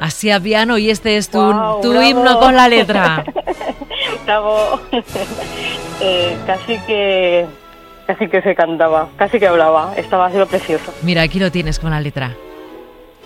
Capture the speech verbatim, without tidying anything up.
Así a piano, y este es tu, Wow, tu bravo. himno con la letra. Bravo. eh, casi que casi que se cantaba, casi que hablaba. Estaba siendo precioso. Mira, aquí lo tienes con la letra.